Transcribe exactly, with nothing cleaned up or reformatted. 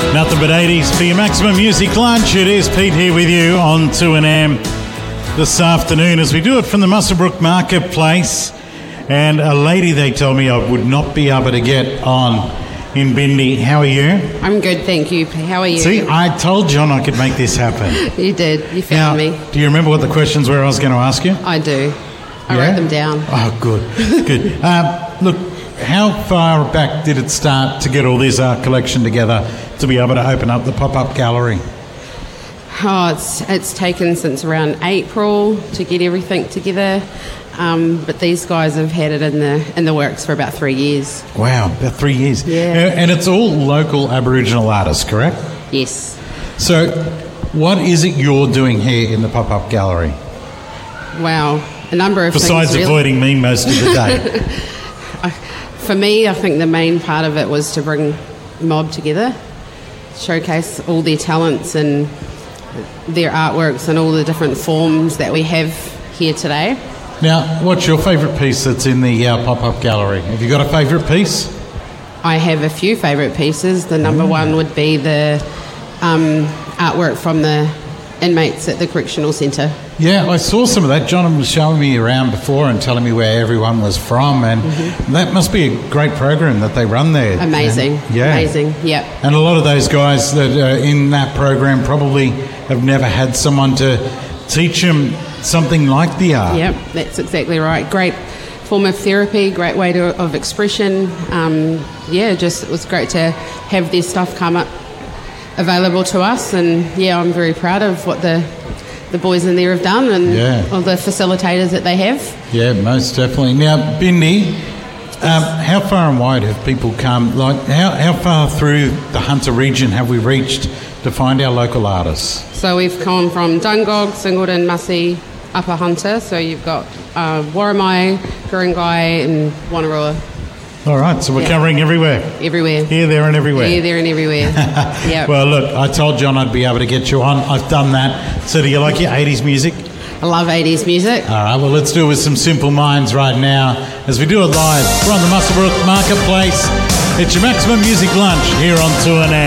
Nothing but eighties for your Maximum Music Lunch. It is Pete here with you on two N M this afternoon as we do it from the Muswellbrook Marketplace. And a lady, they told me, I would not be able to get on in Bindi. How are you? I'm good, thank you. How are you? See, I told John I could make this happen. You did. You Now, found me. do you remember what the questions were I was going to ask you? I do. I Yeah? wrote them down. Oh, good, good. Um, look, how far back did it start to get all this art collection together to be able to open up the pop-up gallery? Oh, it's it's taken since around April to get everything together, um, but these guys have had it in the in the works for about three years. Wow, about three years. Yeah. Uh, And it's all local Aboriginal artists, correct? Yes. So what is it you're doing here in the pop-up gallery? Wow. A number of Besides things. really. avoiding me most of the day. For me, I think the main part of it was to bring Mob together, showcase all their talents and their artworks and all the different forms that we have here today. Now, what's your favourite piece that's in the uh, pop-up gallery? Have you got a favourite piece? I have a few favourite pieces. The number one would be the um, artwork from the inmates at the Correctional Centre. Yeah, I saw some of that. John was showing me around before and telling me where everyone was from, and Mm-hmm. that must be a great program that they run there. Amazing. And- yeah. Amazing, yep. And a lot of those guys that are in that program probably have never had someone to teach them something like the art. Yep, that's exactly right. Great form of therapy, great way to, of expression. Um, yeah, just it was great to have their stuff come up available to us, and yeah, I'm very proud of what the the boys in there have done and Yeah. all the facilitators that they have. Yeah, most definitely. Now, Bindi, um, how far and wide have people come? Like, how, how far through the Hunter region have we reached to find our local artists? So we've come from Dungog, Singleton, Mussey, Upper Hunter. So you've got uh, Warramai, Guringai and Wanneroo, All right, so we're Yeah. covering everywhere. everywhere. Here, there and everywhere. Here, there and everywhere. Yeah. Well, look, I told John I'd be able to get you on. I've done that. So do you like your eighties music? I love eighties music. All right, well, let's do it with some Simple Minds right now as we do it live. We're on the Muswellbrook Marketplace. It's your Maximum Music Lunch here on two N M.